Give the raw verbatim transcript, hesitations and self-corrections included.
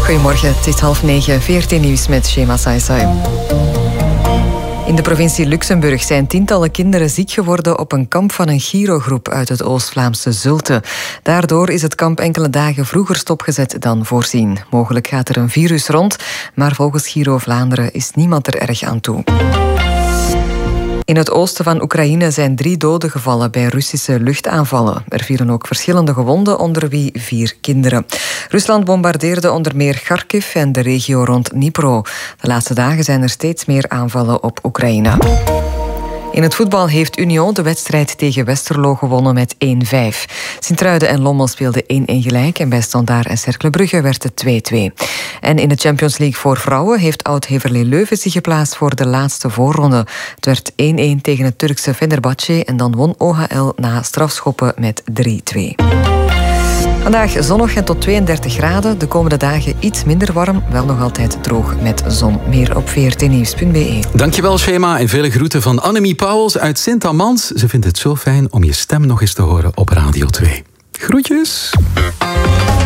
Goedemorgen, het is half negen, V R T Nieuws met Shema Saisai. In de provincie Luxemburg zijn tientallen kinderen ziek geworden op een kamp van een Giro-groep uit het Oost-Vlaamse Zulte. Daardoor is het kamp enkele dagen vroeger stopgezet dan voorzien. Mogelijk gaat er een virus rond, maar volgens Giro Vlaanderen is niemand er erg aan toe. In het oosten van Oekraïne zijn drie doden gevallen bij Russische luchtaanvallen. Er vielen ook verschillende gewonden, onder wie vier kinderen. Rusland bombardeerde onder meer Kharkiv en de regio rond Dnipro. De laatste dagen zijn er steeds meer aanvallen op Oekraïne. In het voetbal heeft Union de wedstrijd tegen Westerlo gewonnen met één vijf. Sint-Truiden en Lommel speelden één-één gelijk en bij Standaard en Cercle Brugge werd het twee-twee. En in de Champions League voor vrouwen heeft Oud-Heverlee Leuven zich geplaatst voor de laatste voorronde. Het werd één-één tegen het Turkse Fenerbahce en dan won O H L na strafschoppen met drie-twee. Vandaag zonnig en tot tweeëndertig graden. De komende dagen iets minder warm, wel nog altijd droog met zon. Meer op v r t nieuws punt b e. Dankjewel, Shema. En vele groeten van Annemie Pauwels uit Sint-Amans. Ze vindt het zo fijn om je stem nog eens te horen op Radio twee. Groetjes.